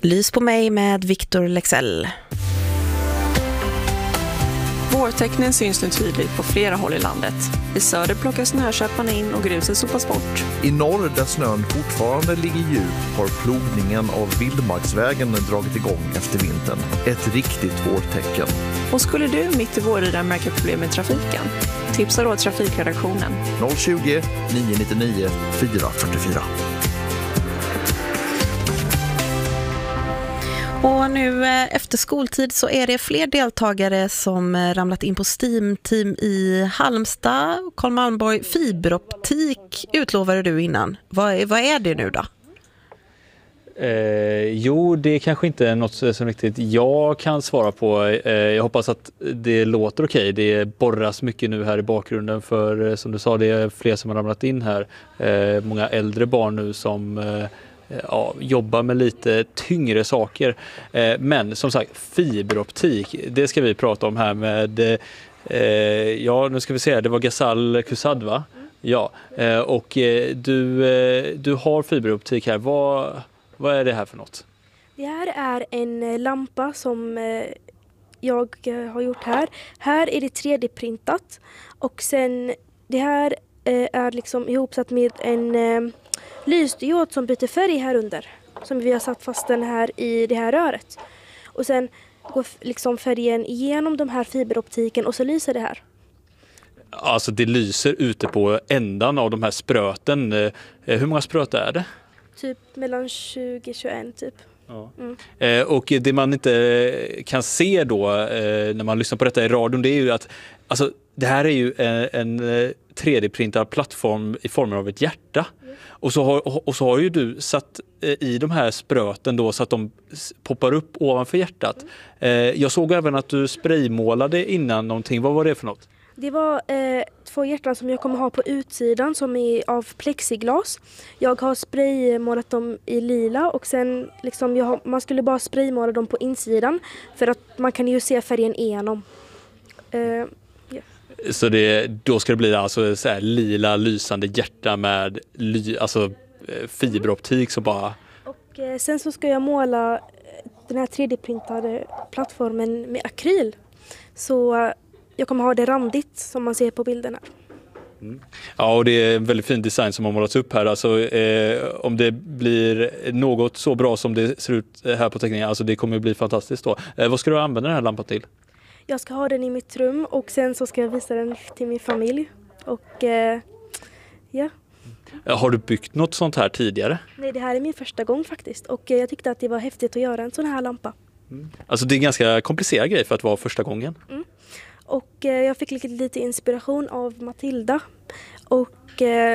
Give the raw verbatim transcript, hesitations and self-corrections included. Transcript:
Lys på mig med Victor Lexell. Vårtecknen syns nu tydligt på flera håll i landet. I söder plockas snököparna in och gruset sopas bort. I norr, där snön fortfarande ligger djup, har plogningen av vildmarksvägen dragit igång efter vintern. Ett riktigt vårtecken. Och skulle du mitt i vårridan märka problem med trafiken? Tipsa då trafikredaktionen. noll tjugo, nio nio nio, fyra fyra fyra. Och nu efter skoltid så är det fler deltagare som ramlat in på Steam-team i Halmstad. Carl Malmborg, fiberoptik utlovade du innan. Vad är, vad är det nu då? Eh, jo, det är kanske inte är något som riktigt jag kan svara på. Eh, jag hoppas att det låter okej. Det borras mycket nu här i bakgrunden för, eh, som du sa, det är fler som har ramlat in här. Eh, många äldre barn nu som eh, ja, jobbar med lite tyngre saker. Eh, men som sagt, fiberoptik, det ska vi prata om här med, eh, ja nu ska vi se, det var Ghazal Kusad, va? Ja, eh, och eh, du, eh, du har fiberoptik här. Vad, vad är det här för något? Det här är en lampa som jag har gjort här. Här är det tre D-printat och sen det här är liksom ihopsatt med en lysdiod som byter färg här under. Som vi har satt fast den här i det här röret. Och sen går liksom färgen igenom de här fiberoptiken och så lyser det här. Alltså det lyser ute på ändan av de här spröten. Hur många spröt är det? Typ mellan tjugo till tjugoett typ. Ja. Mm. Eh, och det man inte kan se då eh, när man lyssnar på detta i radion, det är ju att alltså, det här är ju en, en tre D-printad plattform i form av ett hjärta. Mm. Och, så har, och så har ju du satt eh, i de här spröten då så att de poppar upp ovanför hjärtat. Mm. Eh, jag såg även att du spraymålade innan någonting. Vad var det för något? Det var eh, två hjärtan som jag kommer ha på utsidan som är av plexiglas. Jag har spraymålat dem i lila och sen liksom jag har, man skulle bara spraymåla dem på insidan för att man kan ju se färgen igenom. Eh, yeah. Så det, då ska det bli alltså så här lila lysande hjärta med ly, alltså fiberoptik så bara... Och eh, sen så ska jag måla den här tre D-printade plattformen med akryl. Så jag kommer ha det randigt som man ser på bilden här. Mm. Ja, och det är en väldigt fin design som har målats upp här. Alltså, eh, om det blir något så bra som det ser ut här på teckningen, alltså det kommer att bli fantastiskt då. Eh, vad ska du använda den här lampan till? Jag ska ha den i mitt rum och sen så ska jag visa den till min familj. Och eh, ja. Har du byggt något sånt här tidigare? Nej, det här är min första gång faktiskt. Och eh, jag tyckte att det var häftigt att göra en sån här lampa. Mm. Alltså det är en ganska komplicerad grej för att vara första gången. Mm. Och eh, jag fick lite, lite inspiration av Matilda. Och eh,